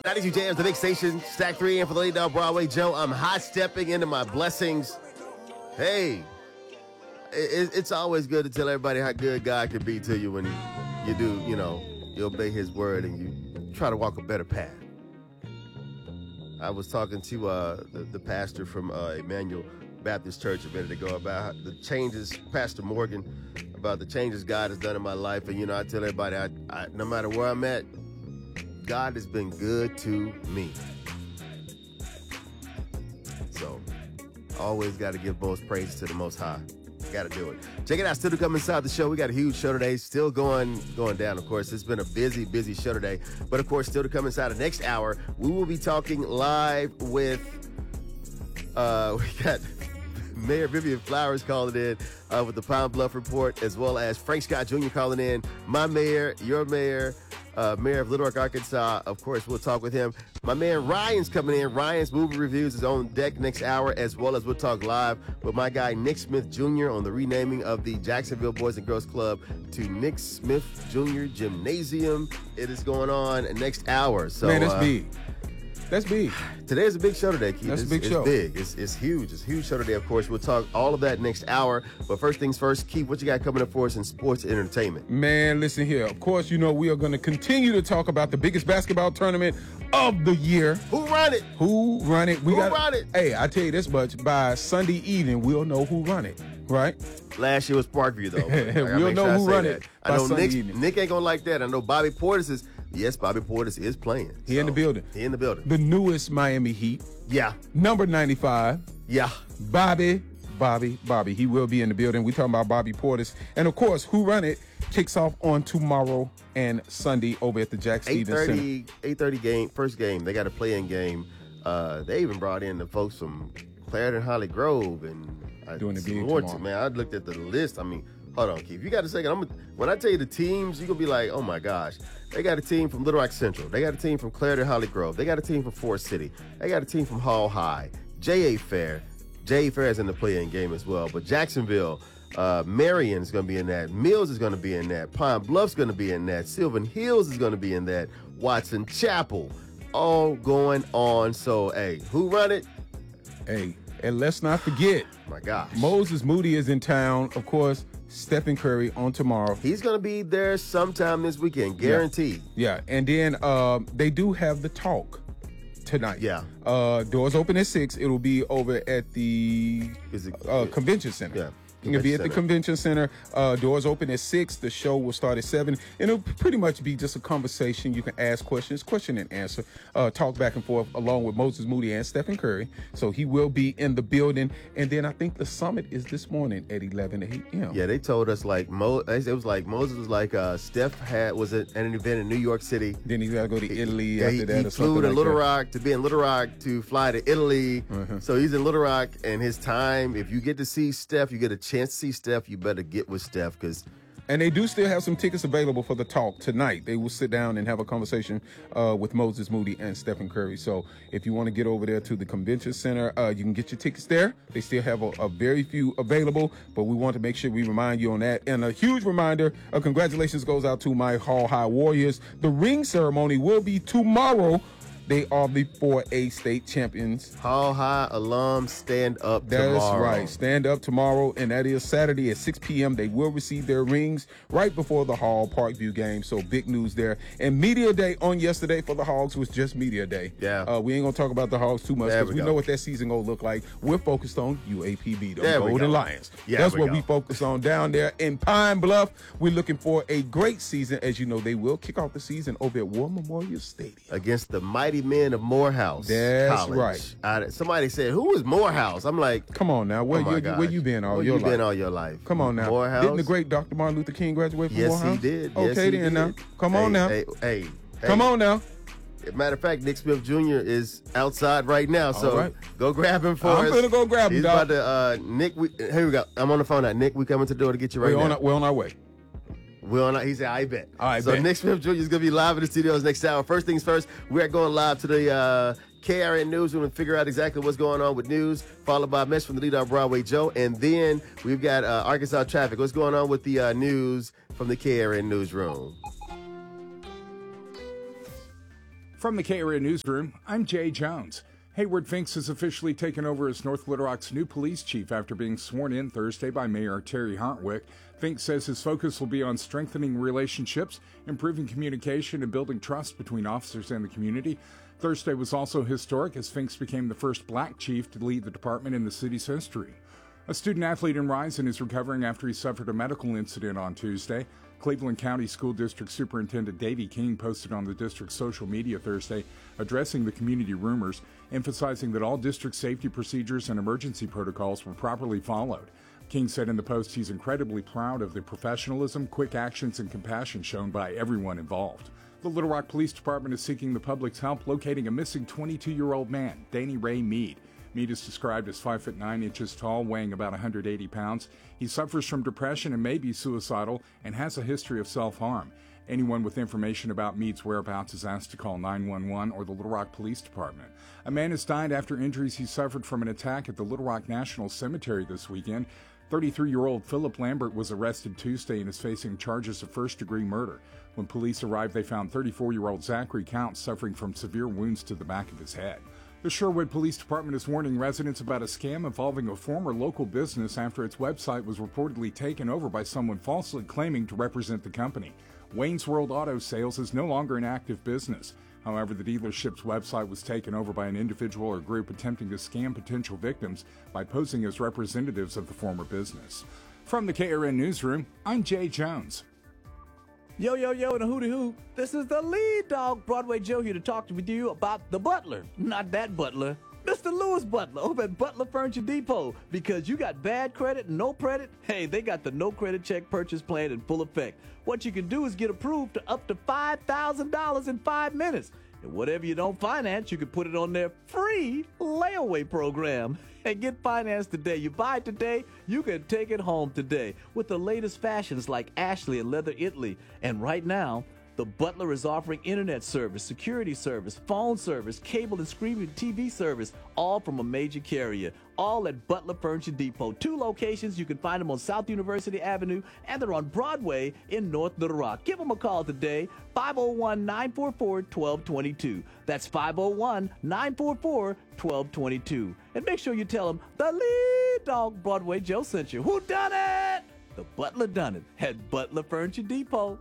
92 Jams, the big station, Stack 3 and for the Lady Dog Broadway Joe. I'm hot stepping into my blessings. Hey, it's always good to tell everybody how good God can be to you when you do, you obey his word and you try to walk a better path. I was talking to the pastor from Emmanuel Baptist Church a minute ago about the changes, Pastor Morgan, about the changes God has done in my life. And, I tell everybody, I no matter where I'm at, God has been good to me. So, always got to give most praise to the Most High. Got to do it. Check it out. Still to come inside the show. We got a huge show today. Still going down, of course. It's been a busy show today. But, of course, still to come inside the next hour, we will be talking live with, we got Mayor Vivian Flowers calling in with the Pine Bluff Report, as well as Frank Scott Jr. calling in. My mayor, your mayor, Mayor of Little Rock, Arkansas. Of course, we'll talk with him. My man Ryan's coming in. Ryan's movie reviews is on deck next hour, as well as we'll talk live with my guy Nick Smith Jr. on the renaming of the Jacksonville Boys and Girls Club to Nick Smith Jr. Gymnasium. It is going on next hour. So, man, that's big. That's big. Today is a big show today, Keith. That's a big show. It's big. It's huge. It's a huge show today, of course. We'll talk all of that next hour. But first things first, Keith, what you got coming up for us in sports and entertainment? Man, listen here. Of course, we are going to continue to talk about the biggest basketball tournament of the year. Who run it? Who run it? Who run it? Hey, I tell you this much. By Sunday evening, we'll know who run it, right? Last year was Parkview, though. We'll know who run it. I know Nick ain't going to like that. I know Bobby Portis is. Yes, Bobby Portis is playing. He in the building. He in the building. The newest Miami Heat. Yeah. Number 95. Yeah. Bobby. He will be in the building. We talking about Bobby Portis. And, of course, Who Run It kicks off on tomorrow and Sunday over at the Jack Stevens Center. 8:30 game, first game. They got a play-in game. They even brought in the folks from Clarendon Holly Grove and doing the big tomorrow. Man, I looked at the list. I mean, hold on, Keith. You got a second. When I tell you the teams, you're going to be like, oh, my gosh. They got a team from Little Rock Central. They got a team from Clarendon Holly Grove. They got a team from Forest City. They got a team from Hall High. J.A. Fair. J.A. Fair is in the play-in game as well. But Jacksonville, Marion is going to be in that. Mills is going to be in that. Pine Bluff's going to be in that. Sylvan Hills is going to be in that. Watson Chapel. All going on. So, hey, who run it? Hey, and let's not forget. My gosh. Moses Moody is in town, of course. Stephen Curry on tomorrow. He's going to be there sometime this weekend, guaranteed. Yeah. And then they do have the talk tonight. Yeah. Doors open at 6. It'll be over at the convention center. Yeah. It'll be at the convention center. Doors open at 6. The show will start at 7. And it'll pretty much be just a conversation. You can ask questions, question and answer, talk back and forth along with Moses Moody and Stephen Curry. So he will be in the building. And then I think the summit is this morning at 11 a.m. Yeah, they told us it was like Moses was like Steph was at an event in New York City. Then he's got to go to Italy after that. He flew to Little Rock to be in Little Rock to fly to Italy. So he's in Little Rock, and his time, if you get to see Steph, you get a chance to see Steph, you better get with Steph and they do still have some tickets available for the talk tonight. They will sit down and have a conversation with Moses Moody and Stephen Curry. So if you want to get over there to the convention center, you can get your tickets there. They still have a very few available, but we want to make sure we remind you on that. And a huge reminder, congratulations goes out to my Hall High Warriors. The ring ceremony will be tomorrow. They are the 4A state champions. Hall High alums stand up tomorrow. That's right. Stand up tomorrow, and that is Saturday at 6 p.m. They will receive their rings right before the Hall Parkview game, so big news there. And Media Day on yesterday for the Hogs was just Media Day. Yeah. We ain't going to talk about the Hogs too much because we know what that season going to look like. We're focused on UAPB, the Golden Lions. Yeah, that's what we focus on down there in Pine Bluff. We're looking for a great season. As you know, they will kick off the season over at War Memorial Stadium. Against the mighty men of Morehouse College. Right. Somebody said, who is Morehouse? I'm like, come on now. Where you been all your life? Been all your life? Come on now. Morehouse? Didn't the great Dr. Martin Luther King graduate from Morehouse? Yes, he did. Okay, then now. Come on now. Hey. Come on now. Matter of fact, Nick Smith Jr. is outside right now, so go grab him for us. I'm going to go grab him, He's about to, Nick, here we go. I'm on the phone now. Nick, we coming to the door to get you right now. We're on our way. He said, I bet. All right, so Nick Smith Jr. is going to be live in the studios next hour. First things first, we are going live to the KRN Newsroom and figure out exactly what's going on with news, followed by a message from the leader of Broadway Joe. And then we've got Arkansas traffic. What's going on with the news from the KRN Newsroom? From the KRN Newsroom, I'm Jay Jones. Hayward Finks has officially taken over as North Little Rock's new police chief after being sworn in Thursday by Mayor Terry Hartwick. Finks says his focus will be on strengthening relationships, improving communication, and building trust between officers and the community. Thursday was also historic as Finks became the first black chief to lead the department in the city's history. A student athlete in Rison is recovering after he suffered a medical incident on Tuesday. Cleveland County School District Superintendent Davey King posted on the district's social media Thursday addressing the community rumors, emphasizing that all district safety procedures and emergency protocols were properly followed. King said in the post he's incredibly proud of the professionalism, quick actions, and compassion shown by everyone involved. The Little Rock Police Department is seeking the public's help locating a missing 22-year-old man, Danny Ray Mead. Mead is described as 5'9" tall, weighing about 180 pounds. He suffers from depression and may be suicidal and has a history of self-harm. Anyone with information about Mead's whereabouts is asked to call 911 or the Little Rock Police Department. A man has died after injuries he suffered from an attack at the Little Rock National Cemetery this weekend. 33-year-old Philip Lambert was arrested Tuesday and is facing charges of first-degree murder. When police arrived, they found 34-year-old Zachary Counts suffering from severe wounds to the back of his head. The Sherwood Police Department is warning residents about a scam involving a former local business after its website was reportedly taken over by someone falsely claiming to represent the company. Wayne's World Auto Sales is no longer an active business. However, the dealership's website was taken over by an individual or group attempting to scam potential victims by posing as representatives of the former business. From the KRN Newsroom, I'm Jay Jones. Yo, and a hooty hoo. This is the lead dog, Broadway Joe, here to talk with you about the butler. Not that butler. Mr. Lewis Butler over at Butler Furniture Depot. Because you got bad credit and no credit, hey, they got the no credit check purchase plan in full effect. What you can do is get approved to up to $5,000 in 5 minutes. And whatever you don't finance, you can put it on their free layaway program. And get financed today. You buy it today, you can take it home today with the latest fashions like Ashley and Leather Italy. And right now, the Butler is offering internet service, security service, phone service, cable and streaming TV service, all from a major carrier, all at Butler Furniture Depot. 2 locations. You can find them on South University Avenue, and they're on Broadway in North Little Rock. Give them a call today, 501-944-1222. That's 501-944-1222. And make sure you tell them the lead dog, Broadway Joe, sent you. Who done it? The Butler done it at Butler Furniture Depot.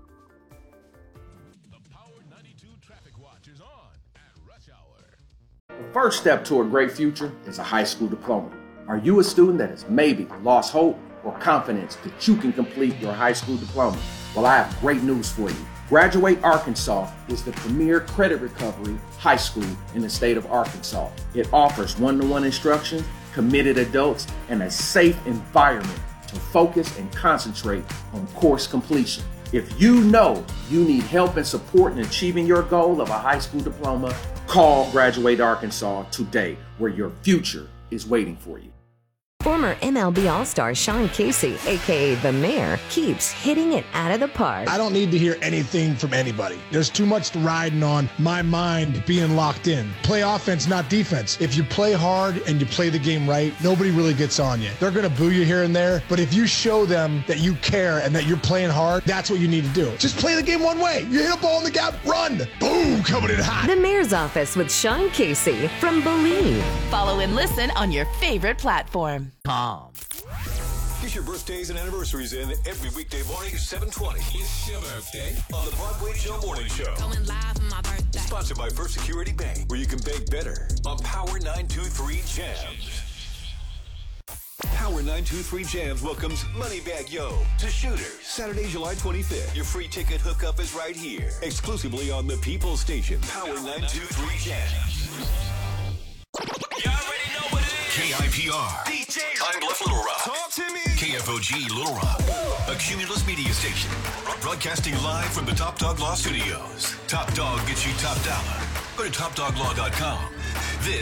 The first step to a great future is a high school diploma. Are you a student that has maybe lost hope or confidence that you can complete your high school diploma? Well, I have great news for you. Graduate Arkansas is the premier credit recovery high school in the state of Arkansas. It offers one-to-one instruction, committed adults, and a safe environment to focus and concentrate on course completion. If you know you need help and support in achieving your goal of a high school diploma, call Graduate Arkansas today, where your future is waiting for you. Former MLB All-Star Sean Casey, a.k.a. The Mayor, keeps hitting it out of the park. I don't need to hear anything from anybody. There's too much riding on my mind being locked in. Play offense, not defense. If you play hard and you play the game right, nobody really gets on you. They're going to boo you here and there, but if you show them that you care and that you're playing hard, that's what you need to do. Just play the game one way. You hit a ball in the gap, run. Boom, coming in hot. The Mayor's Office with Sean Casey from Believe. Follow and listen on your favorite platform. Get your birthdays and anniversaries in every weekday morning, 7:20. It's your birthday on the Broadway Joe Morning Show. Going live on my birthday. Sponsored by First Security Bank, where you can bank better on Power 923 Jams. Power 923 Jams welcomes Moneybag Yo to Shooters, Saturday, July 25th. Your free ticket hookup is right here, exclusively on the People's Station, Power 923 Jams. Y'all already know what it is. KIPR. DJ. Pine Bluff, Little Rock. Talk to me. KFOG, Little Rock. A Cumulus media station. Broadcasting live from the Top Dog Law Studios. Top Dog gets you top dollar. Go to TopDogLaw.com. This